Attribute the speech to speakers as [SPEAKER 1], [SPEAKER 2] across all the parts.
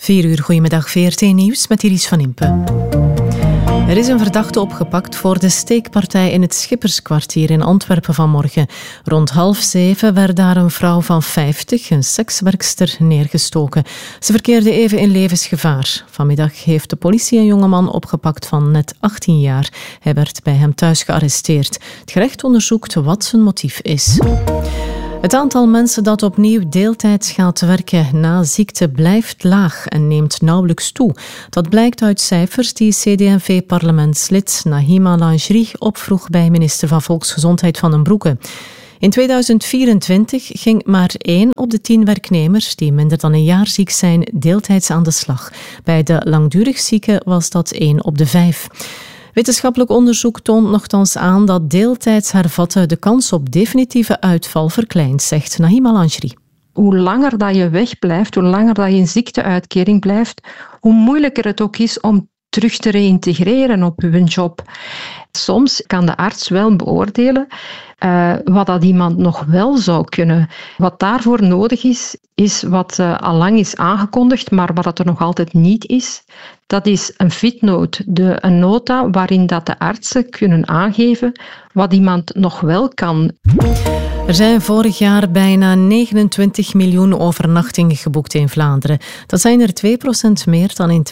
[SPEAKER 1] 4:00, goedemiddag, VRT Nieuws met Iris van Impe. Er is een verdachte opgepakt voor de steekpartij in het Schipperskwartier in Antwerpen vanmorgen. Rond 6:30 werd daar een vrouw van 50, een sekswerkster, neergestoken. Ze verkeerde even in levensgevaar. Vanmiddag heeft de politie een jongeman opgepakt van net 18 jaar. Hij werd bij hem thuis gearresteerd. Het gerecht onderzoekt wat zijn motief is. Het aantal mensen dat opnieuw deeltijds gaat werken na ziekte blijft laag en neemt nauwelijks toe. Dat blijkt uit cijfers die CD&V-parlementslid Nahima Langerie opvroeg bij minister van Volksgezondheid Van den Broeke. In 2024 ging maar 1 op de 10 werknemers die minder dan een jaar ziek zijn deeltijds aan de slag. Bij de langdurig zieken was dat 1 op de 5. Wetenschappelijk onderzoek toont nochtans aan dat deeltijds hervatten de kans op definitieve uitval verkleint, zegt Nahima Langerie.
[SPEAKER 2] Hoe langer dat je wegblijft, hoe langer dat je in ziekteuitkering blijft, hoe moeilijker het ook is om terug te reïntegreren op je job. Soms kan de arts wel beoordelen wat dat iemand nog wel zou kunnen. Wat daarvoor nodig is wat al lang is aangekondigd, maar wat er nog altijd niet is. Dat is een fitnote, een nota waarin dat de artsen kunnen aangeven wat iemand nog wel kan.
[SPEAKER 1] Er zijn vorig jaar bijna 29 miljoen overnachtingen geboekt in Vlaanderen. Dat zijn er 2% meer dan in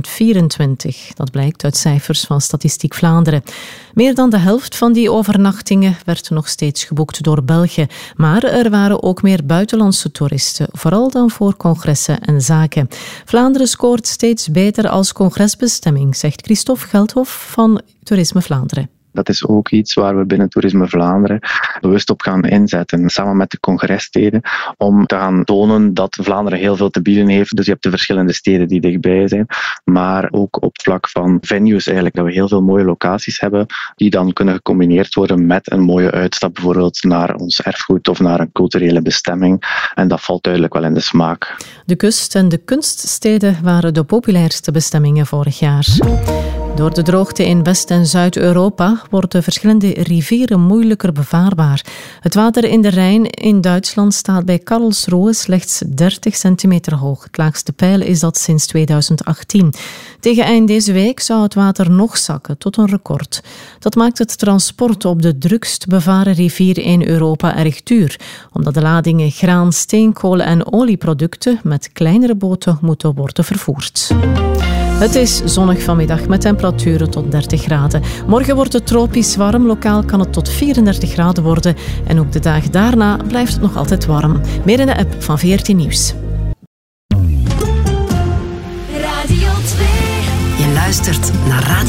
[SPEAKER 1] 2024. Dat blijkt uit cijfers van Statistiek Vlaanderen. Meer dan de helft van die overnachtingen werd nog steeds geboekt door België. Maar er waren ook meer buitenlandse toeristen, vooral dan voor congressen en zaken. Vlaanderen scoort steeds beter als congresbestemming, zegt Christophe Geldhof van Toerisme Vlaanderen.
[SPEAKER 3] Dat is ook iets waar we binnen Toerisme Vlaanderen bewust op gaan inzetten, samen met de congressteden, om te gaan tonen dat Vlaanderen heel veel te bieden heeft. Dus je hebt de verschillende steden die dichtbij zijn, maar ook op vlak van venues eigenlijk, dat we heel veel mooie locaties hebben, die dan kunnen gecombineerd worden met een mooie uitstap, bijvoorbeeld naar ons erfgoed of naar een culturele bestemming. En dat valt duidelijk wel in de smaak.
[SPEAKER 1] De kust en de kunststeden waren de populairste bestemmingen vorig jaar. Door de droogte in West- en Zuid-Europa worden verschillende rivieren moeilijker bevaarbaar. Het water in de Rijn in Duitsland staat bij Karlsruhe slechts 30 centimeter hoog. Het laagste peil is dat sinds 2018. Tegen eind deze week zou het water nog zakken tot een record. Dat maakt het transport op de drukst bevaren rivier in Europa erg duur, omdat de ladingen graan, steenkool en olieproducten met kleinere boten moeten worden vervoerd. Het is zonnig vanmiddag met temperaturen tot 30 graden. Morgen wordt het tropisch warm. Lokaal kan het tot 34 graden worden. En ook de dagen daarna blijft het nog altijd warm. Meer in de app van VRT Nieuws.
[SPEAKER 4] Radio 2. Je luistert naar Radio